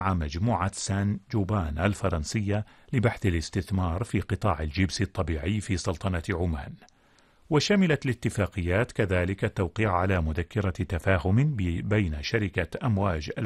مجموعة سان جوبان الفرنسية لبحث الاستثمار في قطاع الجبس الطبيعي في سلطنة عمان. وشملت الاتفاقيات كذلك التوقيع على مذكرة تفاهم بين شركة أمواج